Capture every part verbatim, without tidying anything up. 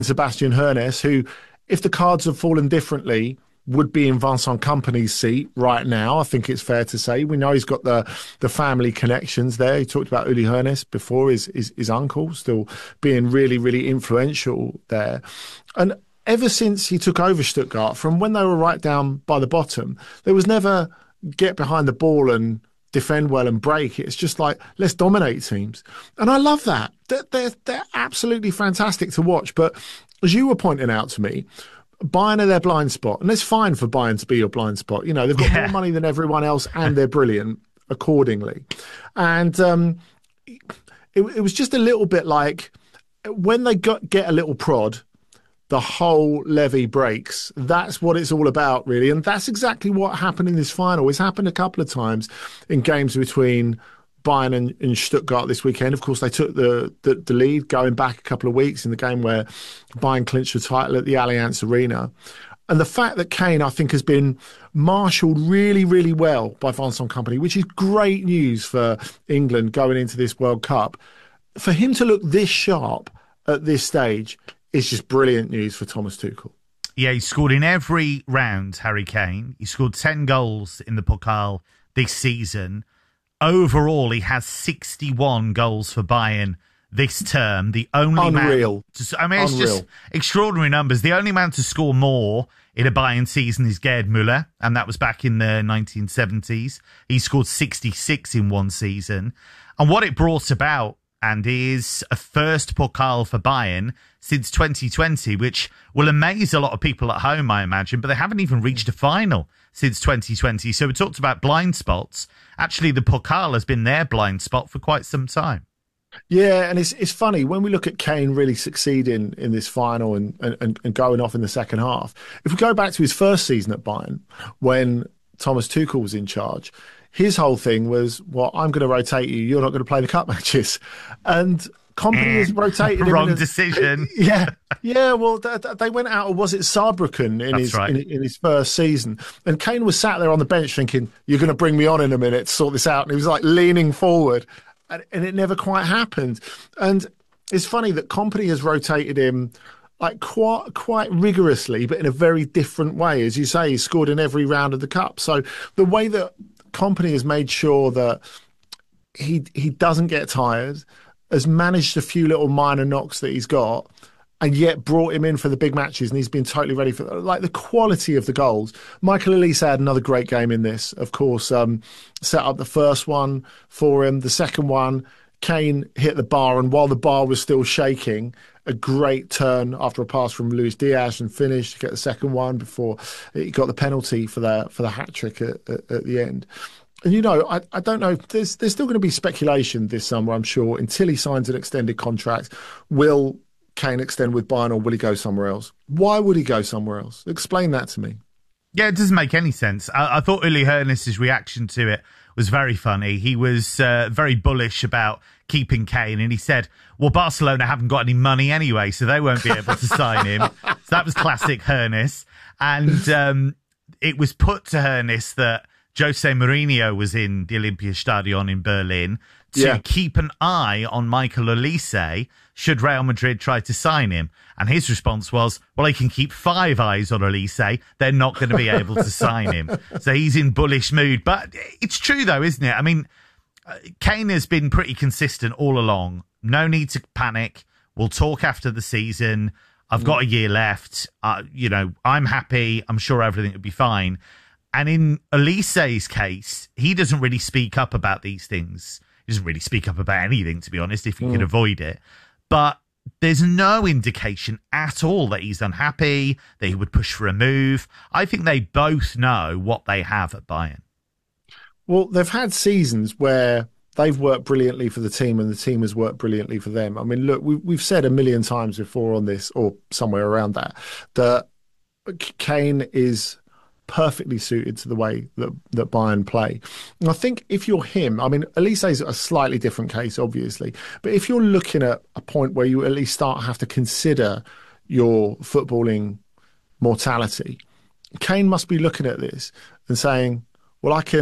Sebastian Hoeneß, who, if the cards had fallen differently, would be in Vincent Kompany's seat right now. I think it's fair to say. We know he's got the the family connections there. He talked about Uli Hoeneß before, his, his, his uncle still being really, really influential there. And ever since he took over Stuttgart, from when they were right down by the bottom, there was never get behind the ball and defend well and break. It's just like, let's dominate teams. And I love that. They're, they're, they're absolutely fantastic to watch. But as you were pointing out to me, Bayern are their blind spot. And it's fine for Bayern to be your blind spot. You know, they've got yeah. more money than everyone else and they're brilliant accordingly. And um, it, it was just a little bit like when they got, get a little prod, the whole levee breaks. That's what it's all about, really. And that's exactly what happened in this final. It's happened a couple of times in games between Bayern and, and Stuttgart this weekend. Of course, they took the, the, the lead going back a couple of weeks in the game where Bayern clinched the title at the Allianz Arena. And the fact that Kane, I think, has been marshalled really, really well by Vincent Kompany, which is great news for England going into this World Cup. For him to look this sharp at this stage, it's just brilliant news for Thomas Tuchel. Yeah, he scored in every round, Harry Kane. He scored ten goals in the Pokal this season. Overall, he has sixty-one goals for Bayern this term. The only Unreal. man... To, I mean, it's Unreal. just extraordinary numbers. The only man to score more in a Bayern season is Gerd Müller, and that was back in the nineteen seventies. He scored sixty-six in one season. And what it brought about, and is a first Pokal for Bayern since twenty twenty, which will amaze a lot of people at home, I imagine, but they haven't even reached a final since twenty twenty. So we talked about blind spots. Actually, the Pokal has been their blind spot for quite some time. Yeah, and it's it's funny, when we look at Kane really succeeding in this final and, and, and going off in the second half, if we go back to his first season at Bayern, when Thomas Tuchel was in charge, his whole thing was, well, I'm going to rotate you. You're not going to play the cup matches. And Kompany has rotated him. Wrong a, decision. Yeah. Yeah, well, they, they went out, or was it Saarbrücken in his, right. in, in his first season? And Kane was sat there on the bench thinking, you're going to bring me on in a minute to sort this out. And he was like leaning forward, and, and it never quite happened. And it's funny that Kompany has rotated him like quite quite rigorously, but in a very different way. As you say, he scored in every round of the cup. So the way that Kompany has made sure that he he doesn't get tired, has managed a few little minor knocks that he's got, and yet brought him in for the big matches, and he's been totally ready for like the quality of the goals. Michael Olise had another great game in this, of course. Um, set up the first one for him, the second one, Kane hit the bar, and while the bar was still shaking, a great turn after a pass from Luis Diaz and finished to get the second one before he got the penalty for the for the hat trick at, at, at the end. And, you know, I, I don't know, there's there's still going to be speculation this summer, I'm sure, until he signs an extended contract. Will Kane extend with Bayern, or will he go somewhere else? Why would he go somewhere else? Explain that to me. Yeah, it doesn't make any sense. I, I thought Uli Hoeneß's reaction to it was very funny. He was uh, very bullish about keeping Kane, and he said, well, Barcelona haven't got any money anyway, so they won't be able to sign him. So that was classic Hoeneß. And um, it was put to Hoeneß that Jose Mourinho was in the Olympiastadion in Berlin to yeah. keep an eye on Michael Olise should Real Madrid try to sign him. And his response was, well, they can keep five eyes on Olise. They're not going to be able to sign him. So he's in bullish mood. But it's true, though, isn't it? I mean, Kane has been pretty consistent all along. No need to panic. We'll talk after the season. I've got a year left. Uh, you know, I'm happy. I'm sure everything will be fine. And in Olise's case, he doesn't really speak up about these things. He doesn't really speak up about anything, to be honest, if he mm. can avoid it. But there's no indication at all that he's unhappy, that he would push for a move. I think they both know what they have at Bayern. Well, they've had seasons where they've worked brilliantly for the team and the team has worked brilliantly for them. I mean, look, we, we've said a million times before on this, or somewhere around that, that Kane is perfectly suited to the way that, that Bayern play. And I think if you're him, I mean, Olise's a slightly different case, obviously, but if you're looking at a point where you at least start to have to consider your footballing mortality, Kane must be looking at this and saying, well, I can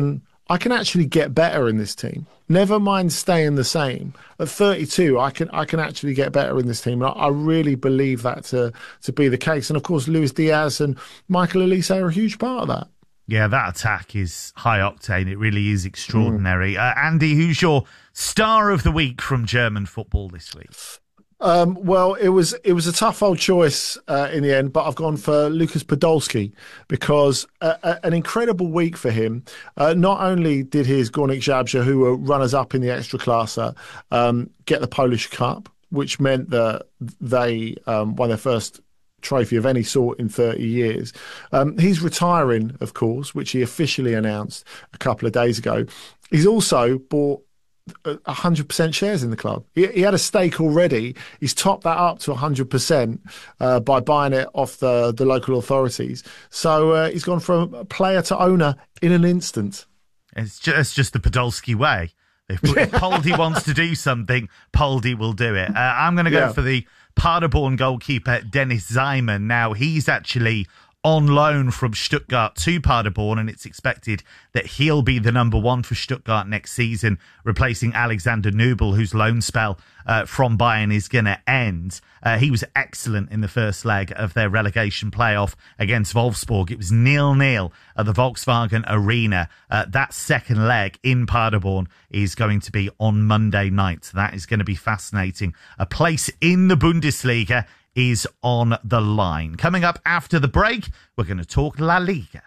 I can actually get better in this team. Never mind staying the same. At thirty-two, I can I can actually get better in this team. And I, I really believe that to, to be the case. And, of course, Luis Diaz and Michael Olise are a huge part of that. Yeah, that attack is high octane. It really is extraordinary. Mm. Uh, Andy, who's your star of the week from German football this week? Um, well, it was it was a tough old choice uh, in the end, but I've gone for Lucas Podolski because uh, a, an incredible week for him. Uh, not only did his Górnik Zabrze, who were runners-up in the Ekstraklasa, um, get the Polish Cup, which meant that they um, won their first trophy of any sort in thirty years. Um, he's retiring, of course, which he officially announced a couple of days ago. He's also bought one hundred percent shares in the club. He, he had a stake already. He's topped that up to one hundred percent uh, by buying it off the, the local authorities. So uh, he's gone from player to owner in an instant. It's just, it's just the Podolski way. If, if Poldi wants to do something, Poldi will do it. Uh, I'm going to go yeah. for the Paderborn goalkeeper, Dennis Zeimann. Now, he's actually on loan from Stuttgart to Paderborn, and it's expected that he'll be the number one for Stuttgart next season, replacing Alexander Nubel, whose loan spell uh, from Bayern is going to end. Uh, he was excellent in the first leg of their relegation playoff against Wolfsburg. It was nil-nil at the Volkswagen Arena. Uh, that second leg in Paderborn is going to be on Monday night. That is going to be fascinating. A place in the Bundesliga is on the line. Coming up after the break, we're going to talk La Liga.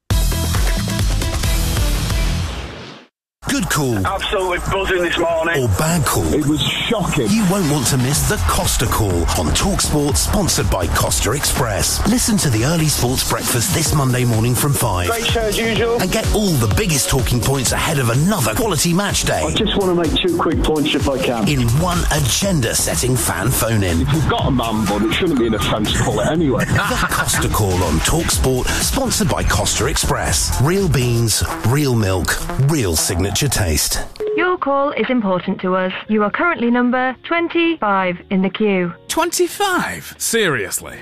Good call. Absolutely buzzing this morning. Or bad call. It was shocking. You won't want to miss the Costa Call on TalkSport, sponsored by Costa Express. Listen to the early sports breakfast this Monday morning from five. Great show as usual. And get all the biggest talking points ahead of another quality match day. I just want to make two quick points if I can. In one agenda-setting fan phone-in. If you've got a man bun, it shouldn't be an offence to call it anyway. The Costa Call on TalkSport, sponsored by Costa Express. Real beans, real milk, real signature taste. Your call is important to us. You are currently number twenty-five in the queue. twenty-five? Seriously?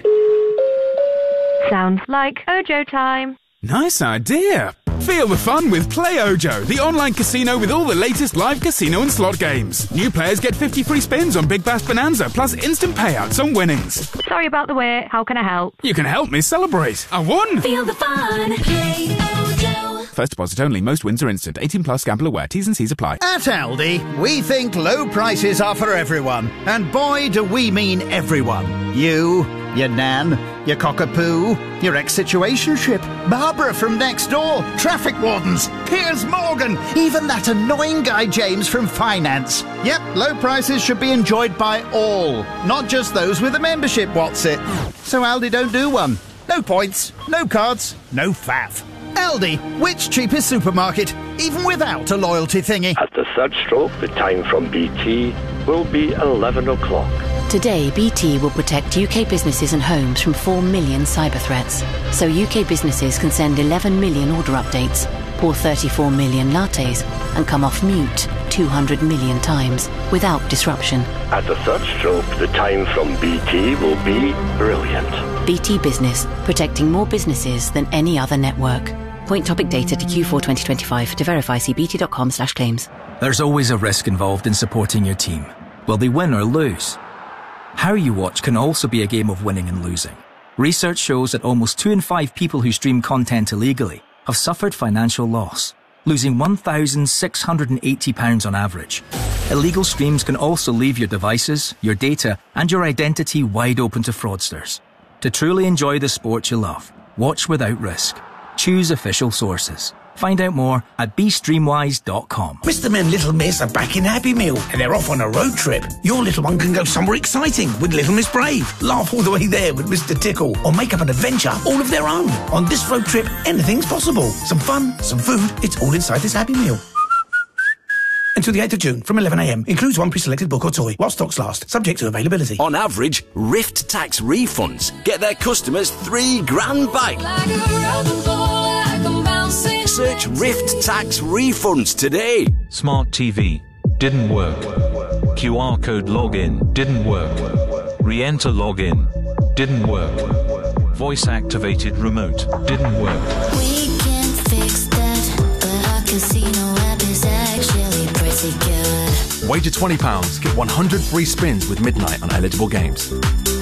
Sounds like Ojo time. Nice idea. Feel the fun with Play Ojo, the online casino with all the latest live casino and slot games. New players get fifty free spins on Big Bash Bonanza, plus instant payouts on winnings. Sorry about the wait. How can I help? You can help me celebrate. I won! Feel the fun. Play Ojo. First deposit only. Most wins are instant. eighteen plus. Gamble aware. T's and C's apply. At Aldi, we think low prices are for everyone. And boy, do we mean everyone. You, your nan, your cockapoo, your ex-situationship, Barbara from next door, traffic wardens, Piers Morgan, even that annoying guy James from finance. Yep, low prices should be enjoyed by all, not just those with a membership, what's it? So Aldi don't do one. No points, no cards, no faff. Aldi, which cheapest supermarket, even without a loyalty thingy? At the third stroke, the time from B T will be eleven o'clock. Today, B T will protect U K businesses and homes from four million cyber threats. So U K businesses can send eleven million order updates, pour thirty-four million lattes, and come off mute two hundred million times without disruption. At the third stroke, the time from B T will be brilliant. B T Business, protecting more businesses than any other network. Point topic data to Q four twenty twenty-five. To verify, see bt.com slash claims. There's always a risk involved in supporting your team. Will they win or lose? How you watch can also be a game of winning and losing. Research shows that almost two in five people who stream content illegally have suffered financial loss, losing one thousand six hundred eighty pounds on average. Illegal streams can also leave your devices, your data, and your identity wide open to fraudsters. To truly enjoy the sport you love, watch without risk. Choose official sources. Find out more at b streamwise dot com. Mister and Little Miss are back in Happy Meal and they're off on a road trip. Your little one can go somewhere exciting with Little Miss Brave, laugh all the way there with Mister Tickle, or make up an adventure all of their own. On this road trip, anything's possible. Some fun, some food, it's all inside this Happy Meal. Until the eighth of June from eleven a m. Includes one pre-selected book or toy while stocks last, subject to availability. On average, Rift Tax refunds get their customers three grand back. Search Rift Tax refunds today. Smart T V didn't work. Q R code login didn't work. Re-enter login didn't work. Voice activated remote didn't work. We can fix that, but I casino app is actually pretty good. Wager twenty pounds, get one hundred free spins with Midnight on eligible games.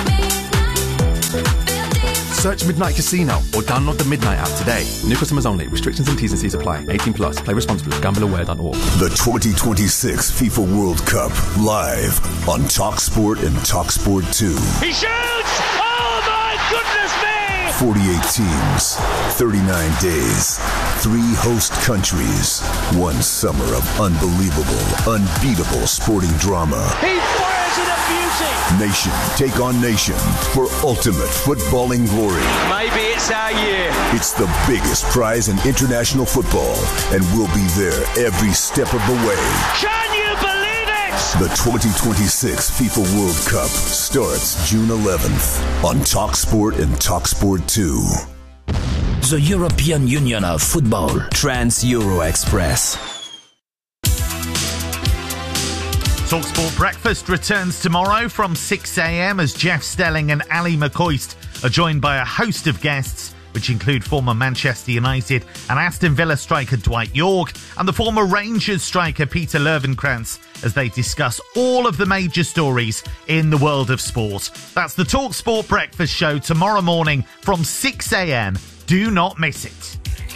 Search Midnight Casino or download the Midnight app today. New customers only. Restrictions and T's and C's apply. eighteen plus. Play responsibly. gamble aware dot org. The twenty twenty-six FIFA World Cup live on TalkSport and TalkSport two. He shoots! Oh my goodness me! forty-eight teams, thirty-nine days, three host countries, one summer of unbelievable, unbeatable sporting drama. He fires it a beauty! Nation take on nation for ultimate footballing glory. Maybe it's our year. It's the biggest prize in international football, and we'll be there every step of the way. Can you believe it? The twenty twenty-six FIFA World Cup starts June eleventh on TalkSport and TalkSport two. The European Union of Football. Trans-Euro Express. TalkSport Breakfast returns tomorrow from six a.m. as Jeff Stelling and Ali McCoist are joined by a host of guests, which include former Manchester United and Aston Villa striker Dwight York and the former Rangers striker Peter Löwenkrantz as they discuss all of the major stories in the world of sport. That's the TalkSport Breakfast Show tomorrow morning from six a.m. Do not miss it.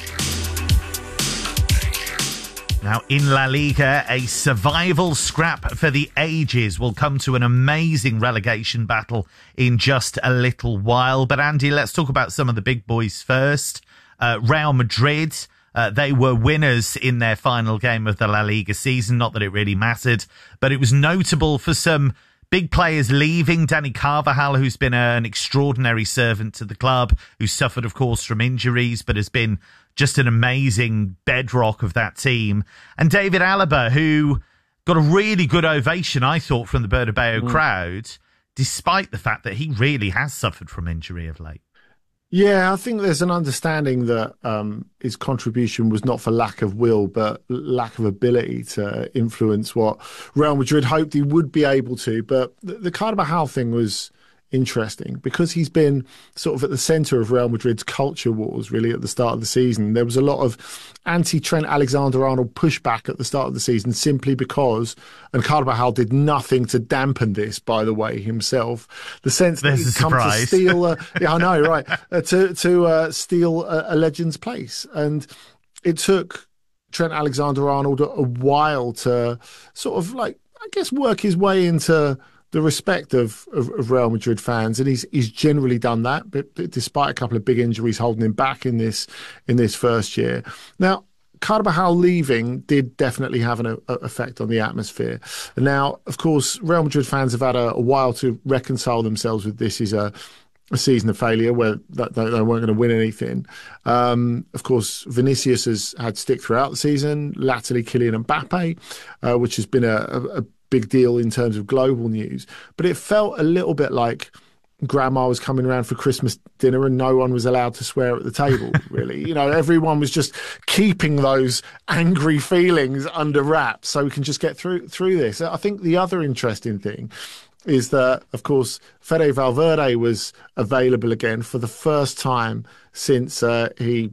Now, in La Liga, a survival scrap for the ages will come to an amazing relegation battle in just a little while. But Andy, let's talk about some of the big boys first. Uh, Real Madrid, uh, they were winners in their final game of the La Liga season. Not that it really mattered, but it was notable for some big players leaving. Dani Carvajal, who's been an extraordinary servant to the club, who suffered, of course, from injuries, but has been just an amazing bedrock of that team. And David Alaba, who got a really good ovation, I thought, from the Bernabeu mm. crowd, despite the fact that he really has suffered from injury of late. Yeah, I think there's an understanding that um, his contribution was not for lack of will, but lack of ability to influence what Real Madrid hoped he would be able to. But the, the Carvajal thing was interesting because he's been sort of at the centre of Real Madrid's culture wars really at the start of the season. There was a lot of anti-Trent Alexander-Arnold pushback at the start of the season simply because, and Carvajal did nothing to dampen this, by the way, himself, the sense that There's he'd come to steal, a, yeah, I know, right, uh, to, to uh, steal a, a legend's place. And it took Trent Alexander-Arnold a, a while to sort of like, I guess, work his way into the respect of, of, of Real Madrid fans, and he's he's generally done that, but, but despite a couple of big injuries holding him back in this in this first year. Now, Carvajal leaving did definitely have an a, effect on the atmosphere. And now, of course, Real Madrid fans have had a, a while to reconcile themselves with this. Is a a season of failure where they, they weren't going to win anything. Um, of course, Vinicius has had stick throughout the season. Latterly, Kylian Mbappe, uh, which has been a, a, a big deal in terms of global news. But it felt a little bit like grandma was coming around for Christmas dinner and no one was allowed to swear at the table, really. You know, everyone was just keeping those angry feelings under wraps so we can just get through through this. I think the other interesting thing is that, of course, Fede Valverde was available again for the first time since uh, he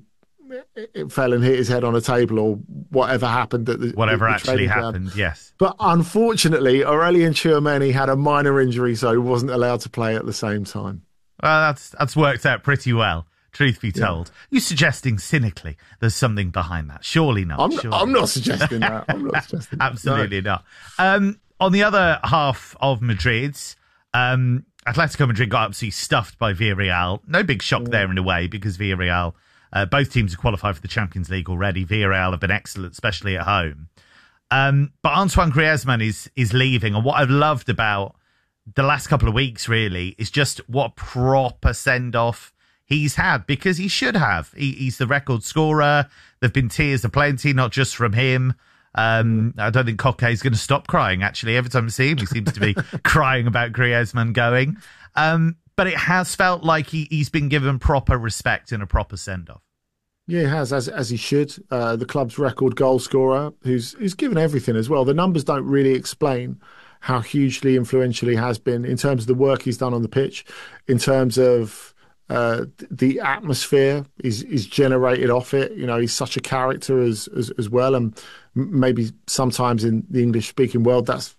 it fell and hit his head on a table or whatever happened at the whatever the, the actually happened ground. Yes, but unfortunately Aurelien Tchouameni had a minor injury, so he wasn't allowed to play at the same time. Well, that's that's worked out pretty well, truth be told. Yeah. You're suggesting cynically there's something behind that? Surely not. I'm, surely I'm not suggesting that. I'm not suggesting that. Absolutely no. not. Um, on the other half of Madrid, um, Atletico Madrid got absolutely stuffed by Villarreal. No big shock yeah. there in a way, because Villarreal, Uh, both teams have qualified for the Champions League already. Villarreal have been excellent, especially at home. Um, but Antoine Griezmann is is leaving. And what I've loved about the last couple of weeks, really, is just what proper send-off he's had, because he should have. He, he's the record scorer. There have been tears aplenty, not just from him. Um, I don't think Koke is going to stop crying, actually. Every time I see him, he seems to be crying about Griezmann going. Um, but it has felt like he, he's been given proper respect and a proper send-off. Yeah, he has, as as he should. Uh, the club's record goal scorer, who's who's given everything as well. The numbers don't really explain how hugely influential he has been in terms of the work he's done on the pitch, in terms of Uh, the atmosphere is is generated off it. You know, he's such a character as as, as well, and maybe sometimes in the English speaking world that's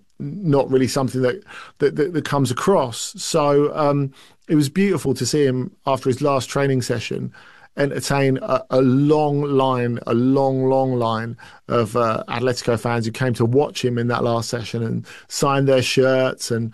not really something that that, that, that comes across. So um, it was beautiful to see him after his last training session entertain a, a long line, a long, long line of uh, Atletico fans who came to watch him in that last session and sign their shirts. And,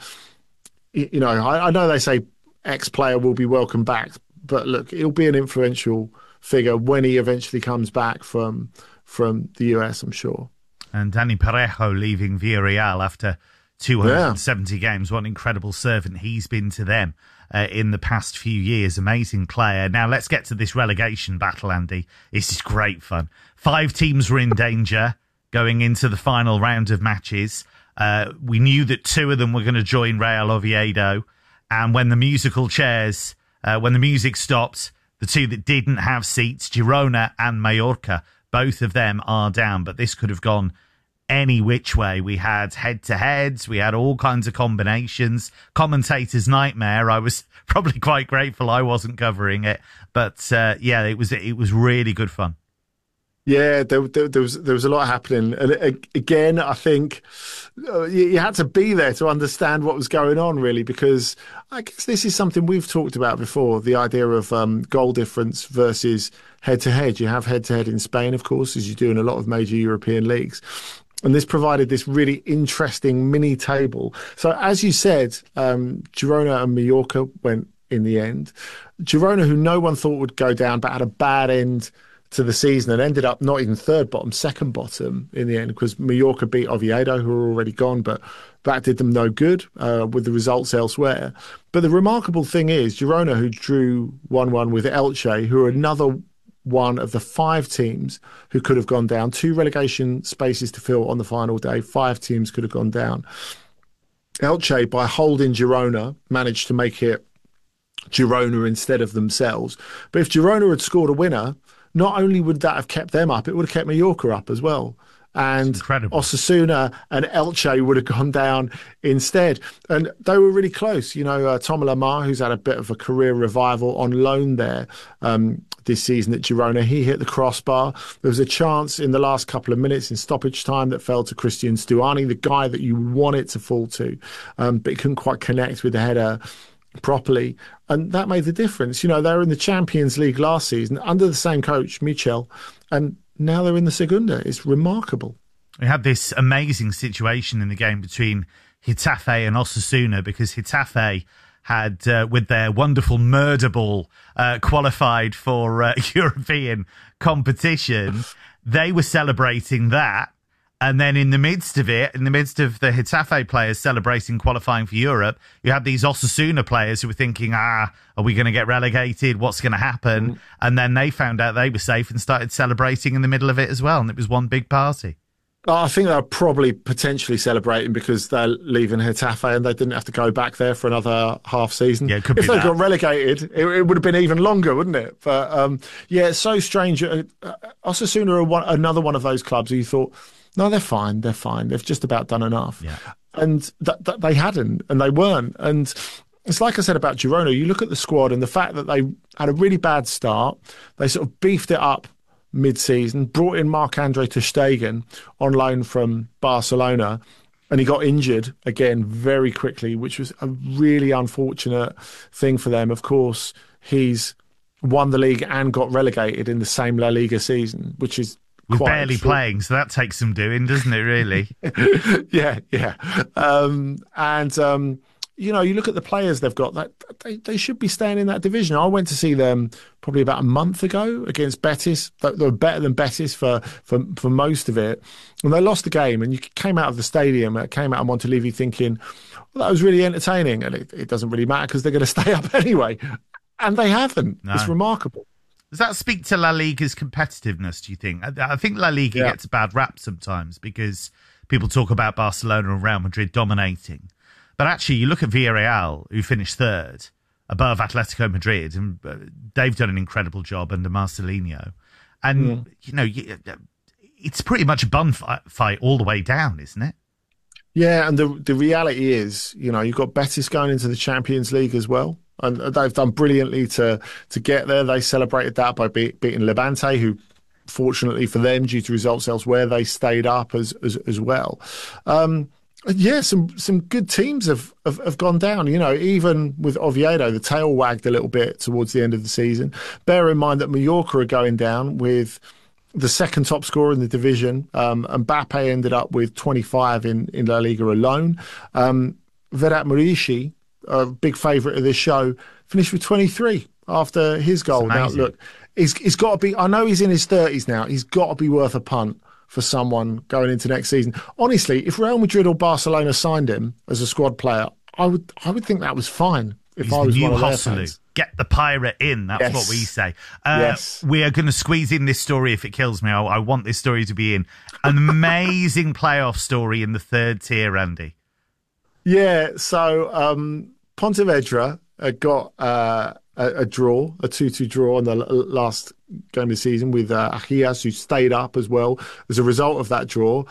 you know, I, I know they say ex-player will be welcome back, but look, he'll be an influential figure when he eventually comes back from from the U S, I'm sure. And Dani Parejo leaving Villarreal after two hundred seventy yeah. games. What an incredible servant he's been to them uh, in the past few years. Amazing player. Now let's get to this relegation battle, Andy. This is great fun. Five teams were in danger going into the final round of matches. Uh, we knew that two of them were going to join Real Oviedo. And when the musical chairs, uh, when the music stopped, the two that didn't have seats, Girona and Mallorca, both of them are down. But this could have gone any which way. We had head-to-heads. We had all kinds of combinations. Commentator's nightmare. I was probably quite grateful I wasn't covering it. But, uh, yeah, it was it was really good fun. Yeah, there, there, there was there was a lot happening, and again, I think uh, you, you had to be there to understand what was going on, really, because I guess this is something we've talked about before: the idea of um, goal difference versus head-to-head. You have head-to-head in Spain, of course, as you do in a lot of major European leagues, and this provided this really interesting mini table. So, as you said, um, Girona and Mallorca went in the end. Girona, who no one thought would go down, but had a bad end to the season and ended up not even third bottom, second bottom in the end, because Mallorca beat Oviedo, who were already gone, but that did them no good uh, with the results elsewhere. But the remarkable thing is Girona, who drew one one with Elche, who are another one of the five teams who could have gone down, two relegation spaces to fill on the final day, five teams could have gone down. Elche, by holding Girona, managed to make it Girona instead of themselves. But if Girona had scored a winner, not only would that have kept them up, it would have kept Mallorca up as well. And Osasuna and Elche would have gone down instead. And they were really close. You know, uh, Tom Lamar, who's had a bit of a career revival on loan there um, this season at Girona, he hit the crossbar. There was a chance in the last couple of minutes in stoppage time that fell to Christian Stuani, the guy that you want it to fall to, um, but he couldn't quite connect with the header properly, and that made the difference. You know, they were in the Champions League last season under the same coach, Michel, and now they're in the Segunda. It's remarkable. We had this amazing situation in the game between Getafe and Osasuna, because Getafe had, uh, with their wonderful murder ball, uh, qualified for uh, European competition. They were celebrating that. And then in the midst of it, in the midst of the Getafe players celebrating qualifying for Europe, you had these Osasuna players who were thinking, ah, are we going to get relegated? What's going to happen? Mm. And then they found out they were safe and started celebrating in the middle of it as well. And it was one big party. I think they're probably potentially celebrating because they're leaving Getafe and they didn't have to go back there for another half season. Yeah, it could if be they that. got relegated, it, it would have been even longer, wouldn't it? But um, yeah, it's so strange. Uh, Osasuna are one, another one of those clubs who you thought, no, they're fine, they're fine. They've just about done enough. Yeah. And th- th- they hadn't, and they weren't. And it's like I said about Girona, you look at the squad and the fact that they had a really bad start, they sort of beefed it up mid-season, brought in Marc-Andre ter Stegen on loan from Barcelona, and he got injured again very quickly, which was a really unfortunate thing for them. Of course, he's won the league and got relegated in the same La Liga season, which is With quite barely playing, so that takes some doing, doesn't it, really? yeah, yeah. Um, and, um, you know, you look at the players they've got, that they, they should be staying in that division. I went to see them probably about a month ago against Betis. They were better than Betis for, for, for most of it. And they lost the game, and you came out of the stadium, uh, came out of Montilivi thinking, well, that was really entertaining. And it, it doesn't really matter because they're going to stay up anyway. And they haven't. No. It's remarkable. Does that speak to La Liga's competitiveness, do you think? I, I think La Liga yeah. gets a bad rap sometimes because people talk about Barcelona and Real Madrid dominating. But actually, you look at Villarreal, who finished third, above Atletico Madrid, and uh, they've done an incredible job under Marcelino. And, mm. you know, it's pretty much a bun fight all the way down, isn't it? Yeah, and the the reality is, you know, you've got Betis going into the Champions League as well. and they've done brilliantly to to get there. They celebrated that by be, beating Levante, who, fortunately for them, due to results elsewhere, they stayed up as as, as well. Um, yeah, some some good teams have, have have gone down. You know, even with Oviedo, the tail wagged a little bit towards the end of the season. Bear in mind that Mallorca are going down with the second top scorer in the division. Um, Mbappe ended up with twenty-five in, in La Liga alone. Um, Vedat Muriqi, a big favourite of this show, finished with twenty-three after his goal. Now, look, he's, he's got to be, I know he's in his thirties now, he's got to be worth a punt for someone going into next season. Honestly, if Real Madrid or Barcelona signed him as a squad player, I would I would think that was fine if He's I was the new one of their Hosselu. fans. Get the pirate in. That's Yes. what we say. Uh, Yes. We are going to squeeze in this story if it kills me. I, I want this story to be in. An amazing playoff story in the third tier, Andy. Yeah, so um, Pontevedra uh, got uh, a, a draw, a two two draw in the l- last game of the season with uh, Ajías, who stayed up as well as a result of that draw.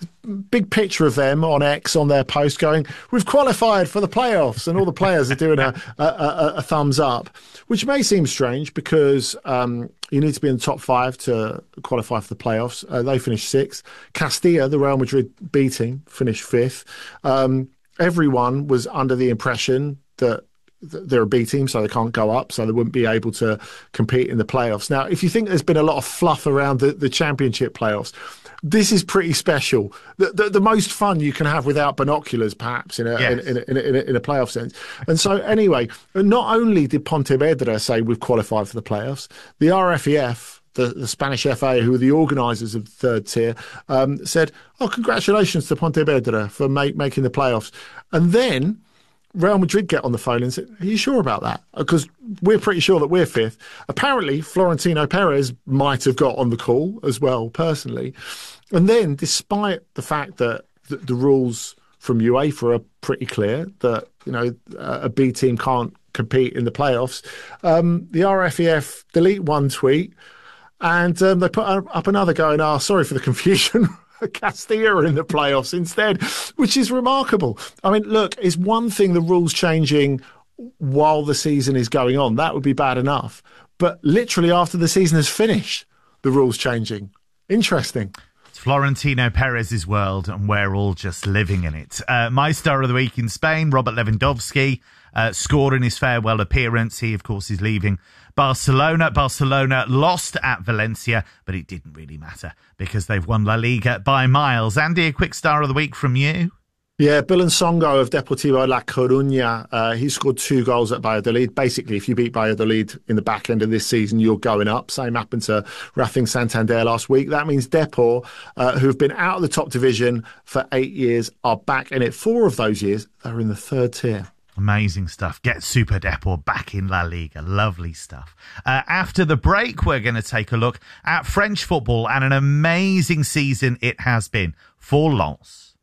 Big picture of them on X on their post going, we've qualified for the playoffs, and all the players are doing a, a, a, a thumbs up, which may seem strange because um, you need to be in the top five to qualify for the playoffs. Uh, they finished sixth. Castilla, the Real Madrid B team, finished fifth. Um, everyone was under the impression that they're a B team, so they can't go up, so they wouldn't be able to compete in the playoffs. Now, if you think there's been a lot of fluff around the, the championship playoffs, this is pretty special. The, the, the most fun you can have without binoculars, perhaps, in a, Yes. in, in, in, in, a, in a playoff sense. And so, anyway, not only did Pontevedra say we've qualified for the playoffs, the R F E F, the, the Spanish F A, who are the organisers of the third tier, um, said, oh, congratulations to Pontevedra for make, making the playoffs. And then Real Madrid get on the phone and say, are you sure about that? Because we're pretty sure that we're fifth. Apparently, Florentino Perez might have got on the call as well, personally. And then, despite the fact that the, the rules from UEFA are pretty clear, that, you know, a B team can't compete in the playoffs, um, the R F E F delete one tweet and um, they put up another going, oh, sorry for the confusion. Castilla are in the playoffs instead, which is remarkable. I mean, look, it's one thing the rules changing while the season is going on. That would be bad enough. But literally after the season has finished, the rules changing. Interesting. It's Florentino Perez's world, and we're all just living in it. Uh, my star of the week in Spain, Robert Lewandowski, uh, scored in his farewell appearance. He, of course, is leaving Barcelona. Barcelona lost at Valencia, but it didn't really matter because they've won La Liga by miles. Andy, a quick star of the week from you. Yeah, Bill Songo of Deportivo La Coruña, uh, he scored two goals at Valladolid. Basically, if you beat Valladolid in the back end of this season, you're going up. Same happened to Racing Santander last week. That means Depor, uh, who've been out of the top division for eight years, are back in it. Four of those years, they're in the third tier. Amazing stuff. Get Super Depor back in La Liga. Lovely stuff. Uh, after the break, we're going to take a look at French football and an amazing season it has been for Lens.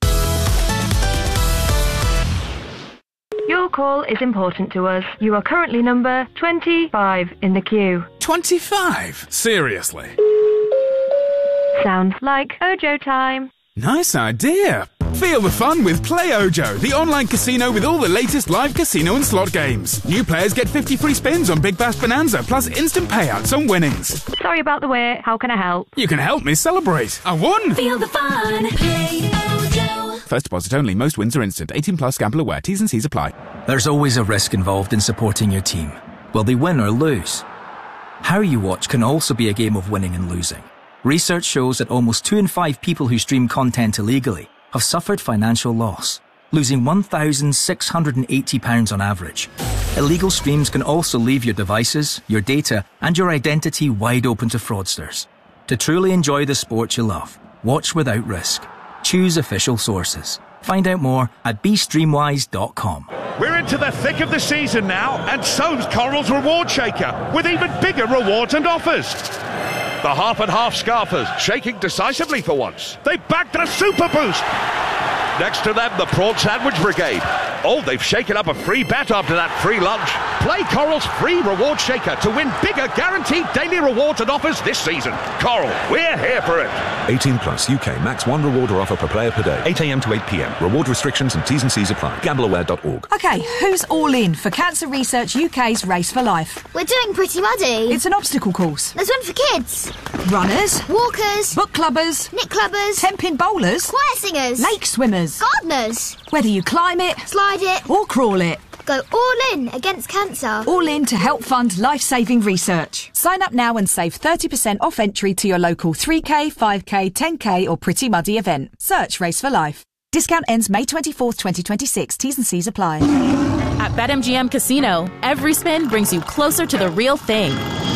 Your call is important to us. You are currently number twenty-five in the queue. twenty-five? Seriously? Sounds like Ojo time. Nice idea. Feel the fun with Play Ojo, the online casino with all the latest live casino and slot games. New players get fifty free spins on Big Bash Bonanza, plus instant payouts on winnings. Sorry about the wait. How can I help? You can help me celebrate. I won! Feel the fun. Play Ojo. First deposit only. Most wins are instant. eighteen plus. Gamble aware. T's and C's apply. There's always a risk involved in supporting your team. Will they win or lose? How you watch can also be a game of winning and losing. Research shows that almost two in five people who stream content illegally have suffered financial loss, losing one thousand six hundred eighty pounds on average. Illegal streams can also leave your devices, your data, and your identity wide open to fraudsters. To truly enjoy the sport you love, watch without risk. Choose official sources. Find out more at b streamwise dot com. We're into the thick of the season now, and so's Coral's Reward Shaker, with even bigger rewards and offers. The half and half scarfers, shaking decisively for once. They backed a super boost. Next to them, the Prawn Sandwich Brigade. Oh, they've shaken up a free bet after that free lunch. Play Coral's free reward shaker to win bigger guaranteed daily rewards and offers this season. Coral, we're here for it. eighteen plus, U K, max one reward or offer per player per day. eight a.m. to eight p.m. Reward restrictions and T's and C's apply. gamble aware dot org. OK, who's all in for Cancer Research U K's Race for Life? We're doing Pretty Muddy. It's an obstacle course. There's one for kids. Runners. Walkers. Book clubbers. Knit clubbers. Ten-pin bowlers. Choir singers. Lake swimmers. Gardeners. Whether you climb it, slide it, or crawl it. Go all in against cancer. All in to help fund life-saving research. Sign up now and save thirty percent off entry to your local three K, five K, ten K or Pretty Muddy event. Search Race for Life. Discount ends May twenty-fourth, twenty twenty-six. T's and C's apply. At BetMGM Casino, every spin brings you closer to the real thing.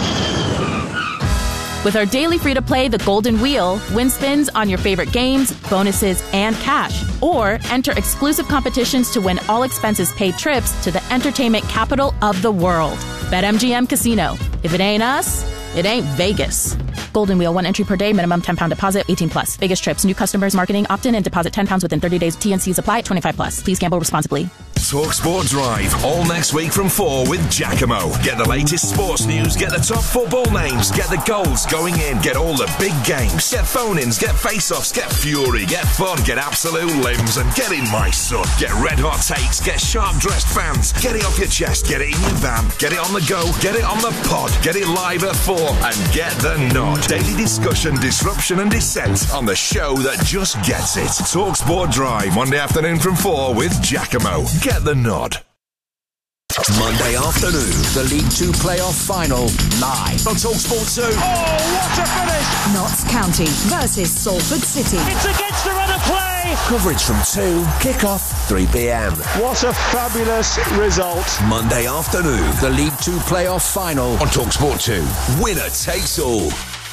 With our daily free-to-play The Golden Wheel, win spins on your favorite games, bonuses, and cash. Or enter exclusive competitions to win all expenses-paid trips to the entertainment capital of the world. BetMGM Casino. If it ain't us, it ain't Vegas. Golden Wheel, one entry per day, minimum ten pounds deposit, eighteen plus. Vegas trips, new customers, marketing, opt-in and deposit ten pounds within thirty days. T and C's apply, twenty-five plus. Please gamble responsibly. TalkSport Drive, all next week from four with Giacomo. Get the latest sports news, get the top football names, get the goals going in, get all the big games, get phone-ins, get face-offs, get fury, get fun, get absolute limbs, and get in my son. Get red-hot takes, get sharp-dressed fans, get it off your chest, get it in your van, get it on the go, get it on the pod, get it live at four, and get the nod. Daily discussion, disruption, and dissent on the show that just gets it. TalkSport Drive, Monday afternoon from four with Giacomo. Get the nod. Monday afternoon, the League Two playoff final, live on TalkSport two. Oh, what a finish! Notts County versus Salford City. It's against the run of play! Coverage from two, kick-off three p.m. What a fabulous result. Monday afternoon, the League Two playoff final on TalkSport two. Winner takes all.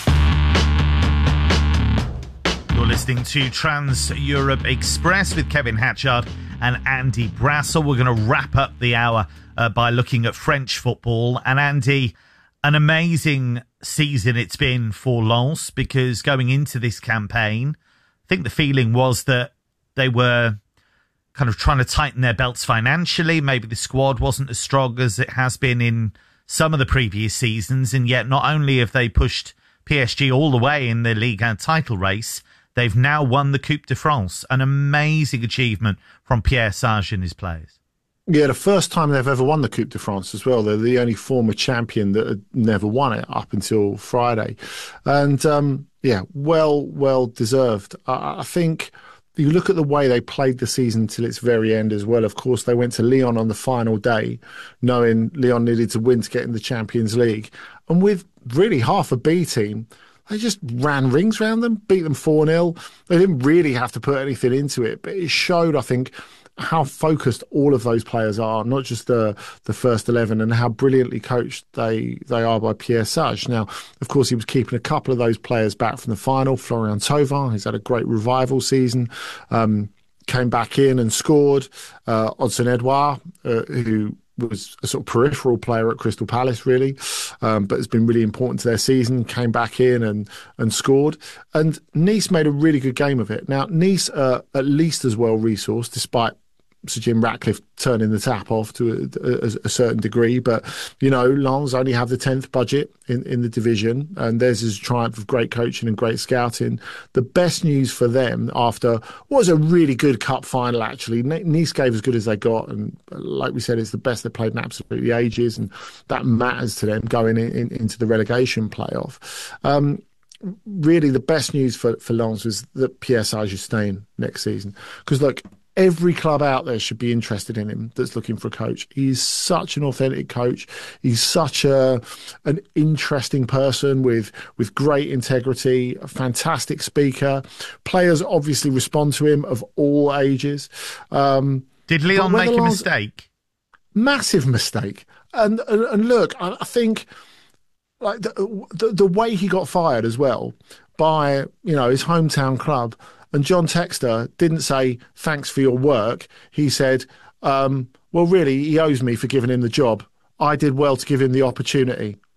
You're listening to Trans Europe Express with Kevin Hatchard and Andy Brassel. We're going to wrap up the hour uh, by looking at French football. And Andy, an amazing season it's been for Lens, because going into this campaign, I think the feeling was that they were kind of trying to tighten their belts financially. Maybe the squad wasn't as strong as it has been in some of the previous seasons. And yet not only have they pushed P S G all the way in the Ligue one title race, they've now won the Coupe de France. An amazing achievement from Pierre Sage and his players. Yeah, the first time they've ever won the Coupe de France as well. They're the only former champion that had never won it up until Friday. And, um, yeah, well, well deserved. I, I think you look at the way they played the season till its very end as well. Of course, they went to Lyon on the final day, knowing Lyon needed to win to get in the Champions League. And with really half a B team, they just ran rings around them, beat them four nil. They didn't really have to put anything into it, but it showed, I think, how focused all of those players are, not just the the first eleven, and how brilliantly coached they, they are by Pierre Sage. Now, of course, he was keeping a couple of those players back from the final. Florian Thauvin, he's had a great revival season, um, came back in and scored. Uh, Odsonne Edouard, uh, who was a sort of peripheral player at Crystal Palace, really, um, but has been really important to their season, came back in and and scored. And Nice made a really good game of it. Now, Nice are at least as well resourced, despite Sir Jim Ratcliffe turning the tap off to a, a, a certain degree. But, you know, Lens only have the tenth budget in, in the division, and theirs is a triumph of great coaching and great scouting. The best news for them after what was a really good cup final, actually. Nice gave as good as they got, and like we said, it's the best they've played in absolutely ages, and that matters to them going in, in, into the relegation playoff. Um, really, the best news for, for Lens was that Pierre Sage is staying next season. Because, look, every club out there should be interested in him that's looking for a coach. He's such an authentic coach. He's such a an interesting person with with great integrity, a fantastic speaker. Players obviously respond to him of all ages. Um, Did Lyon make a mistake? Massive mistake. And, and, and look, I, I think like the, the, the way he got fired as well by, you know, his hometown club. And John Textor didn't say, thanks for your work. He said, um, well, really, he owes me for giving him the job. I did well to give him the opportunity.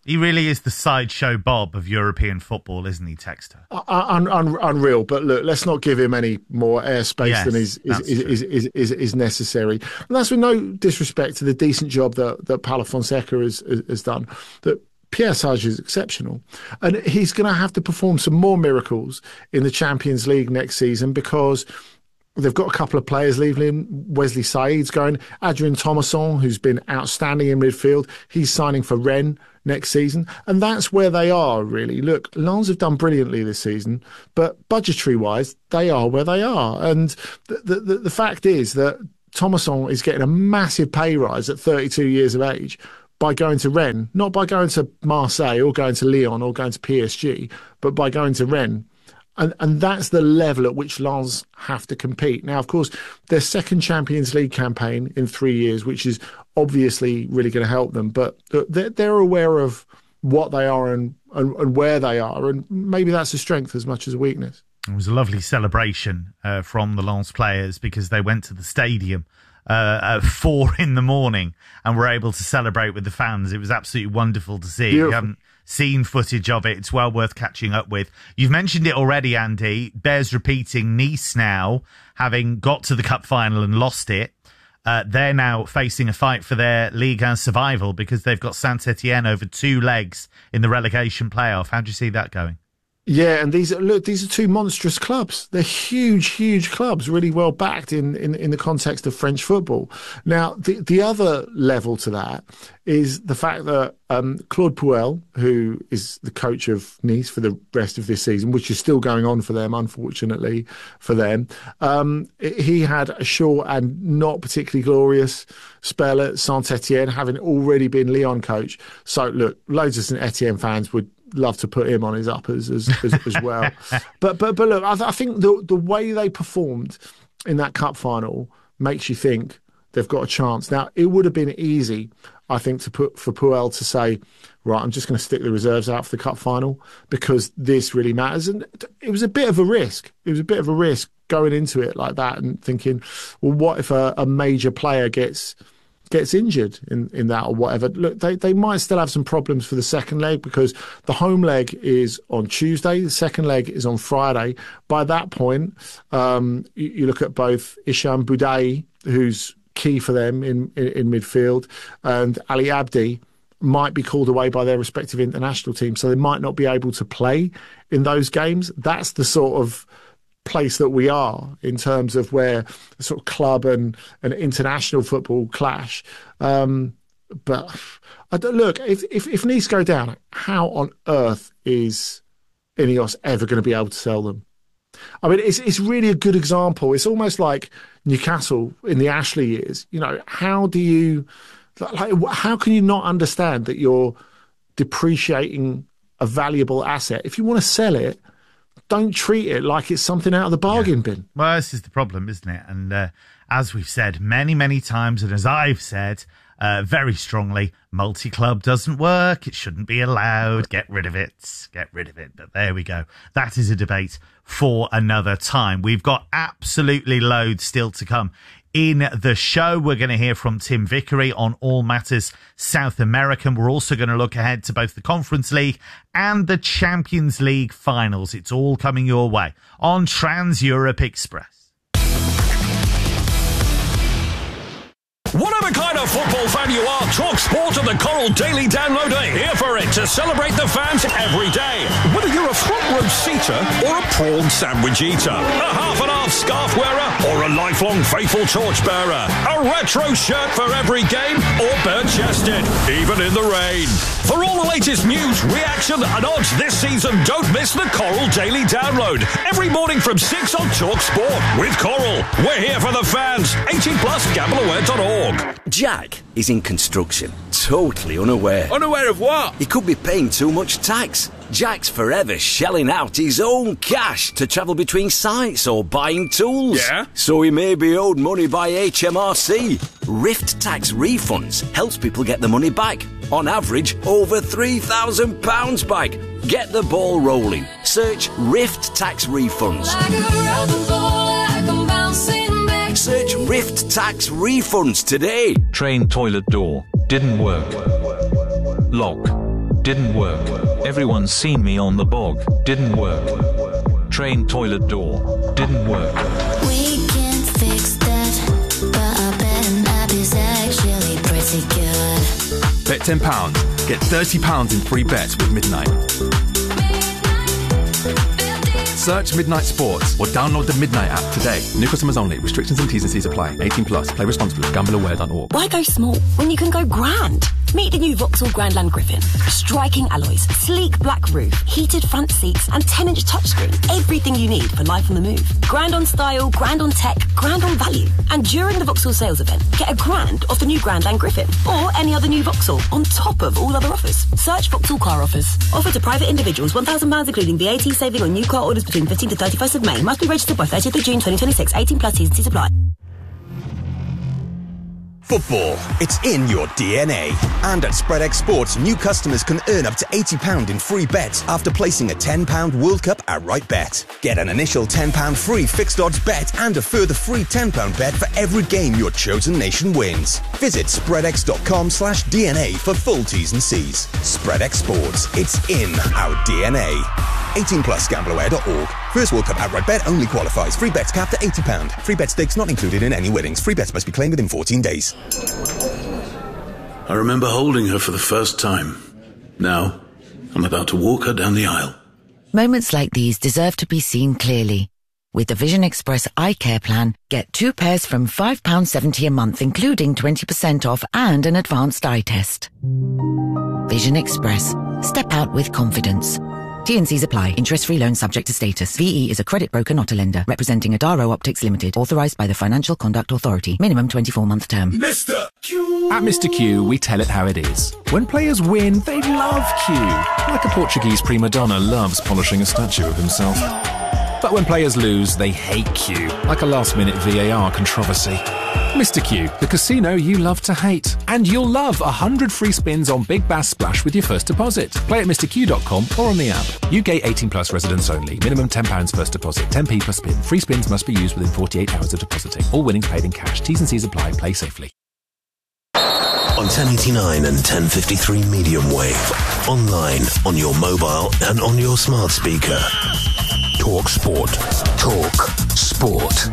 He really is the sideshow Bob of European football, isn't he, Texter? Un, un, unreal. But look, let's not give him any more airspace yes, than is is is, is, is, is is necessary. And that's with no disrespect to the decent job that, that Paulo Fonseca has, has done. That Pierre Sage is exceptional. And he's going to have to perform some more miracles in the Champions League next season because they've got a couple of players leaving. Wesley Saïd's going. Adrien Thomasson, who's been outstanding in midfield, he's signing for Rennes next season. And that's where they are, really. Look, Lens have done brilliantly this season, but budgetary-wise, they are where they are. And the, the, the fact is that Thomasson is getting a massive pay rise at thirty-two years of age by going to Rennes, not by going to Marseille or going to Lyon or going to P S G, but by going to Rennes. And and that's the level at which Lens have to compete. Now, of course, their second Champions League campaign in three years, which is obviously really going to help them. But they're, they're aware of what they are and, and, and where they are. And maybe that's a strength as much as a weakness. It was a lovely celebration uh, from the Lens players because they went to the stadium uh, at four in the morning and were able to celebrate with the fans. It was absolutely wonderful to see. Beautiful. You haven't seen footage of it. It's well worth catching up with. You've mentioned it already, Andy. Bears repeating. Nice now, having got to the cup final and lost it, uh, they're now facing a fight for their Ligue one survival because they've got Saint-Etienne over two legs in the relegation playoff. How do you see that going? Yeah, and these are, look, these are two monstrous clubs. They're huge, huge clubs, really well backed in, in, in the context of French football. Now, the, the other level to that is the fact that um, Claude Puel, who is the coach of Nice for the rest of this season, which is still going on for them, unfortunately for them, um, he had a short and not particularly glorious spell at Saint-Etienne, having already been Lyon coach. So, look, loads of Saint-Etienne fans would love to put him on his uppers as as, as well. But but but look, I, th- I think the the way they performed in that cup final makes you think they've got a chance. Now, it would have been easy, I think, to put for Puel to say, right, I'm just going to stick the reserves out for the cup final because this really matters. And it was a bit of a risk. It was a bit of a risk going into it like that and thinking, well, what if a, a major player gets gets injured in, in that or whatever. Look, they, they might still have some problems for the second leg because the home leg is on Tuesday, the second leg is on Friday. By that point, um, you, you look at both Hicham Boudaï, who's key for them in, in, in midfield, and Ali Abdi might be called away by their respective international teams, so they might not be able to play in those games. That's the sort of place that we are in terms of where the sort of club and, and international football clash. Um, but I don't, look, if, if if Nice go down, how on earth is Ineos ever going to be able to sell them? I mean, it's it's really a good example. It's almost like Newcastle in the Ashley years. You know, how do you, like, how can you not understand that you're depreciating a valuable asset? If you want to sell it, don't treat it like it's something out of the bargain yeah. bin. Well, this is the problem, isn't it? And uh, as we've said many, many times, and as I've said uh, very strongly, multi-club doesn't work. It shouldn't be allowed. Get rid of it. Get rid of it. But there we go. That is a debate for another time. We've got absolutely loads still to come in the show. We're going to hear from Tim Vickery on all matters South American. We're also going to look ahead to both the Conference League and the Champions League finals. It's all coming your way on Trans Europe Express. Whatever kind of football fan you are, Talk Sport and the Coral Daily Download are here for it to celebrate the fans every day. Whether you're a front row seater or a prawn sandwich eater, a half and half scarf wearer or a lifelong faithful torchbearer, a retro shirt for every game or bare-chested, even in the rain. For all the latest news, reaction and odds this season, don't miss the Coral Daily Download every morning from six on Talk Sport with Coral. We're here for the fans. eighteen plus, gamble aware dot org. Jack is in construction, totally unaware. Unaware of what? He could be paying too much tax. Jack's forever shelling out his own cash to travel between sites or buying tools. Yeah? So he may be owed money by H M R C. Rift Tax Refunds helps people get the money back. On average, over three thousand pounds back. Get the ball rolling. Search Rift Tax Refunds. Like a rubber ball, like I'm bouncing back. Search Rift Tax Refunds today. Train toilet door. Didn't work. Lock. Didn't work. Everyone's seen me on the bog. Didn't work. Train toilet door. Didn't work. We can fix that, but I bet an app is actually pretty good. Bet ten pounds. Get thirty pounds in free bets with Midnight. Search Midnight Sports or download the Midnight app today. New customers only. Restrictions and T's and C's apply. eighteen plus. Play responsibly. gamble aware dot org. Why go small when you can go grand? Meet the new Vauxhall Grandland Griffin. Striking alloys, sleek black roof, heated front seats, and ten-inch touchscreen. Everything you need for life on the move. Grand on style, grand on tech, grand on value. And during the Vauxhall sales event, get a grand off the new Grandland Griffin or any other new Vauxhall on top of all other offers. Search Vauxhall Car Offers. Offer to private individuals, one thousand pounds including V A T saving on new car orders between fifteenth to thirty-first of May. Must be registered by thirtieth of June twenty twenty-six. eighteen plus T's and C's apply. Football, it's in your D N A. And at SpreadX Sports, new customers can earn up to eighty pounds in free bets after placing a ten pounds World Cup outright bet. Get an initial ten pounds free fixed odds bet and a further free ten pounds bet for every game your chosen nation wins. Visit spreadx.com slash DNA for full T's and C's. SpreadX Sports, it's in our D N A. eighteen plus gamble aware dot org. First World Cup outright bet only qualifies. Free bets capped at eighty pounds. Free bet stakes not included in any winnings. Free bets must be claimed within fourteen days. I remember holding her for the first time. Now, I'm about to walk her down the aisle. Moments like these deserve to be seen clearly. With the Vision Express Eye Care Plan, get two pairs from five pounds seventy a month, including twenty percent off and an advanced eye test. Vision Express. Step out with confidence. T and C's apply. Interest-free loan subject to status. V E is a credit broker, not a lender. Representing Adaro Optics Limited. Authorised by the Financial Conduct Authority. Minimum twenty-four month term. Mister Q. At Mister Q, we tell it how it is. When players win, they love Q. Like a Portuguese prima donna loves polishing a statue of himself. But when players lose, they hate Q. Like a last-minute V A R controversy. Mister Q, the casino you love to hate. And you'll love one hundred free spins on Big Bass Splash with your first deposit. Play at mister q dot com or on the app. U K eighteen plus residents only. Minimum ten pounds first deposit. ten p per spin. Free spins must be used within forty-eight hours of depositing. All winnings paid in cash. T's and C's apply. Play safely. On ten eighty-nine and ten fifty-three medium wave. Online, on your mobile and on your smart speaker. Talk Sport. Talk Sport.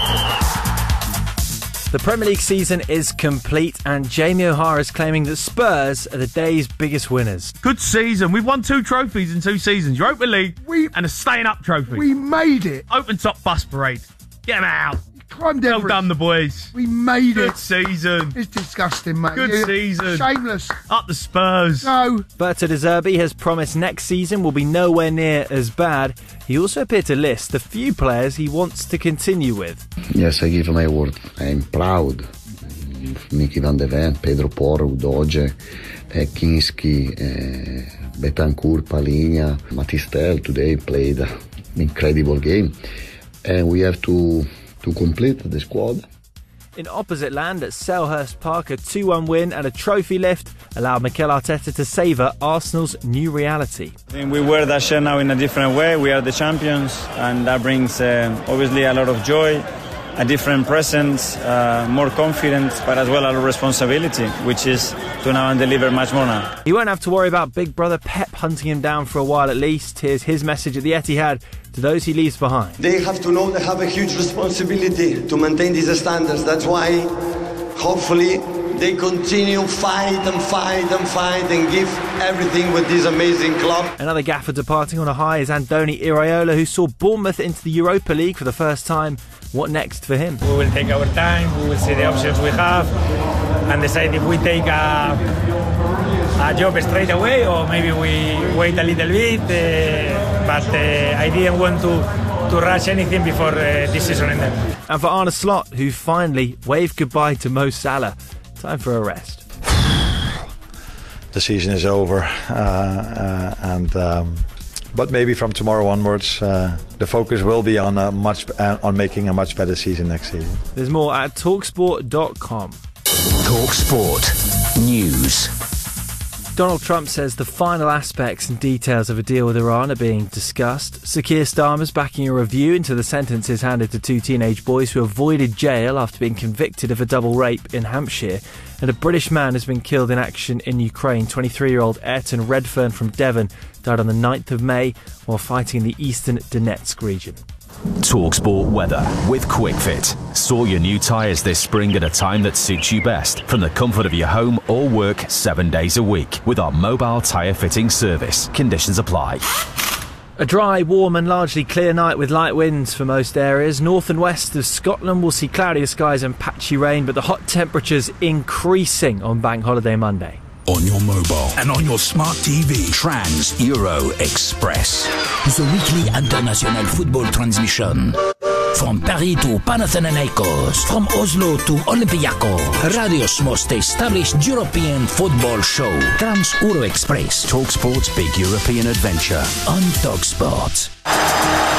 The Premier League season is complete and Jamie O'Hara is claiming that Spurs are the day's biggest winners. Good season. We've won two trophies in two seasons. Europa League we, and a staying up trophy. We made it. Open top bus parade. Get them out. Climbed well Everest. done, the boys. We made Good it. Good season. It's disgusting, mate. Good You're season. Shameless. Up the Spurs. No. Berto De Zerbi has promised next season will be nowhere near as bad. He also appeared to list the few players he wants to continue with. Yes, I give my word. I'm proud of Mickey van de Ven, Pedro Porro, Udoge, Kinski, uh, Betancourt, Palinha, Matistel today played an incredible game. And we have to to complete the squad. In opposite land at Selhurst Park, a two one win and a trophy lift allowed Mikel Arteta to savour Arsenal's new reality. I think we wear that shirt now in a different way. We are the champions, and that brings uh, obviously a lot of joy, a different presence, uh, more confidence, but as well a lot of responsibility, which is to now and deliver much more now. He won't have to worry about big brother Pep hunting him down for a while at least. Here's his message at the Etihad to those he leaves behind. They have to know they have a huge responsibility to maintain these standards. That's why, hopefully, they continue fight and fight and fight and give everything with this amazing club. Another gaffer departing on a high is Andoni Iraola, who saw Bournemouth into the Europa League for the first time. What next for him? We will take our time, we will see the options we have and decide if we take a, a job straight away or maybe we wait a little bit. Uh, but uh, I didn't want to, to rush anything before uh, this season ended. And for Arne Slot, who finally waved goodbye to Mo Salah. Time for a rest. The season is over, uh, uh, and um, but maybe from tomorrow onwards, uh, the focus will be on a much uh, on making a much better season next season. There's more at talk sport dot com. Talk Sport News. Donald Trump says the final aspects and details of a deal with Iran are being discussed. Sir Keir Starmer's backing a review into the sentences handed to two teenage boys who avoided jail after being convicted of a double rape in Hampshire. And a British man has been killed in action in Ukraine. twenty-three-year-old Ayrton Redfern from Devon died on the ninth of May while fighting in the eastern Donetsk region. TalkSport weather with QuickFit. Sort your new tyres this spring at a time that suits you best from the comfort of your home or work seven days a week with our mobile tyre fitting service. Conditions apply. A dry, warm and largely clear night with light winds for most areas. North and west of Scotland will see cloudier skies and patchy rain, but the hot temperatures increasing on Bank Holiday Monday. On your mobile and on your smart T V. Trans Euro Express. The weekly international football transmission. From Paris to Panathinaikos, from Oslo to Olympiacos, Radio's most established European football show. Trans Euro Express. TalkSport's big European adventure on TalkSport.